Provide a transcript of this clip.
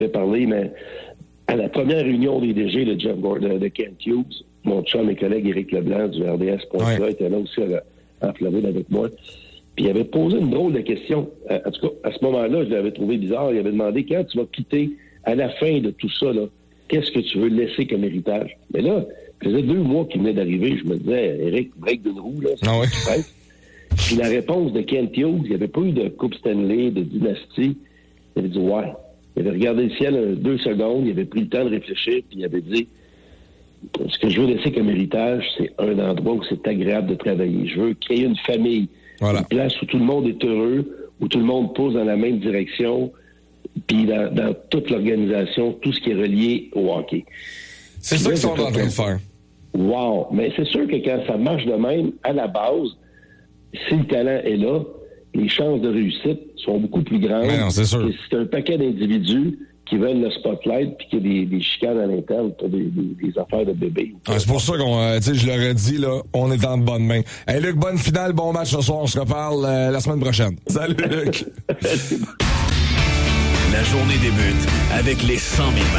parlé, mais à la première réunion des DG de Jeff Gordon, de Kent Hughes, mon chum et collègue Éric Leblanc du RDS.ca était là aussi en Floride avec moi. Puis il avait posé une drôle de question. En tout cas, à ce moment-là, je l'avais trouvé bizarre. Il avait demandé, quand tu vas quitter, à la fin de tout ça, là, qu'est-ce que tu veux laisser comme héritage? Mais là, ça faisait 2 mois qu'il venait d'arriver. Je me disais, Éric, break d'une roue, là. Puis la réponse de Kent Hughes, il n'y avait pas eu de Coupe Stanley, de dynastie. Il avait dit, ouais. Il avait regardé le ciel 2 secondes, il avait pris le temps de réfléchir, puis il avait dit, ce que je veux laisser comme héritage, c'est un endroit où c'est agréable de travailler. Je veux créer une famille, une place où tout le monde est heureux, où tout le monde pousse dans la même direction, puis dans toute l'organisation, tout ce qui est relié au hockey. C'est ça qu'ils sont en train de faire. Wow! Mais c'est sûr que quand ça marche de même, à la base, si le talent est là, les chances de réussite sont beaucoup plus grandes. Mais non, c'est sûr. Et c'est un paquet d'individus qui veulent le spotlight puis qu'il y a des chicanes à l'interne pour des affaires de bébé. C'est pour ça qu'on, je leur ai dit, là, on est en bonne main. Hey, Luc, bonne finale, bon match ce soir. On se reparle la semaine prochaine. Salut, Luc. La journée débute avec les 100 000 balles.